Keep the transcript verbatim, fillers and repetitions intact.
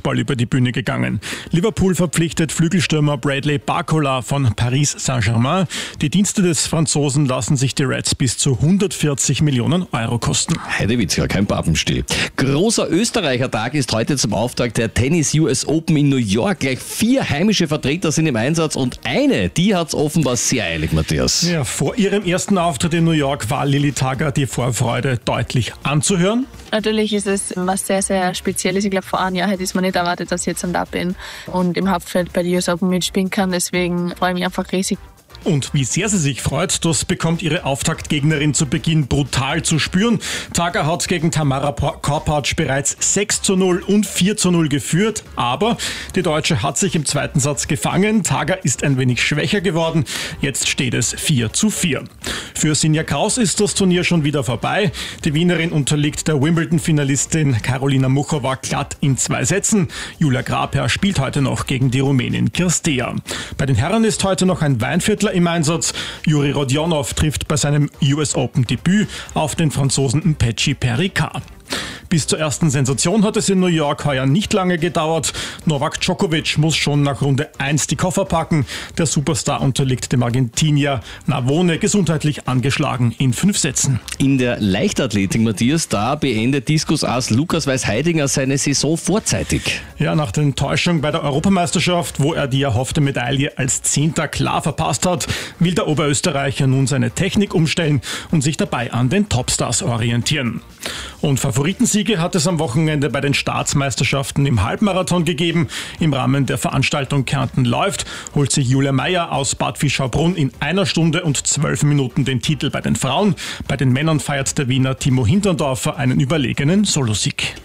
Fußball über die Bühne gegangen. Liverpool verpflichtet Flügelstürmer Bradley Barcola von Paris Saint-Germain. Die Dienste des Franzosen lassen sich die Reds bis zu hundertvierzig Millionen Euro kosten. Heidewitzka, kein Pappenstiel. Großer Österreicher-Tag ist heute zum Auftakt der Tennis-U S Open in New York. Gleich vier heimische Vertreter sind im Einsatz und eine, die hat es offenbar sehr eilig, Matthias. Ja, vor ihrem ersten Auftritt in New York war Lilly Tagger die Vorfreude deutlich anzuhören. Natürlich ist es was sehr, sehr Spezielles. Ich glaube, vor einem Jahr hätte ich mir nicht erwartet, dass ich jetzt da bin und im Hauptfeld bei der U S Open mitspielen kann. Deswegen freue ich mich einfach riesig. Und wie sehr sie sich freut, das bekommt ihre Auftaktgegnerin zu Beginn brutal zu spüren. Tagger hat gegen Tamara Korpatsch bereits sechs zu null und vier zu null geführt, aber die Deutsche hat sich im zweiten Satz gefangen. Tagger ist ein wenig schwächer geworden, jetzt steht es vier zu vier. Für Sinja Kraus ist das Turnier schon wieder vorbei. Die Wienerin unterliegt der Wimbledon-Finalistin Karolina Muchova glatt in zwei Sätzen. Julia Grabherr spielt heute noch gegen die Rumänin Kirstea. Bei den Herren ist heute noch ein Weinviertler im Einsatz. Juri Rodionov trifft bei seinem U S Open Debüt auf den Franzosen Mpetshi Perricard. Bis zur ersten Sensation hat es in New York heuer nicht lange gedauert. Novak Djokovic muss schon nach Runde eins die Koffer packen. Der Superstar unterliegt dem Argentinier Navone gesundheitlich angeschlagen in fünf Sätzen. In der Leichtathletik, Matthias, da beendet Diskusass Lukas Weiß-Heidinger seine Saison vorzeitig. Ja, nach der Enttäuschung bei der Europameisterschaft, wo er die erhoffte Medaille als Zehnter klar verpasst hat, will der Oberösterreicher nun seine Technik umstellen und sich dabei an den Topstars orientieren. Und Favoritensiege hat es am Wochenende bei den Staatsmeisterschaften im Halbmarathon gegeben. Im Rahmen der Veranstaltung Kärnten läuft, holt sich Julia Meyer aus Bad Fischaubrunn in einer Stunde und zwölf Minuten den Titel bei den Frauen. Bei den Männern feiert der Wiener Timo Hinterndorfer einen überlegenen Solosieg.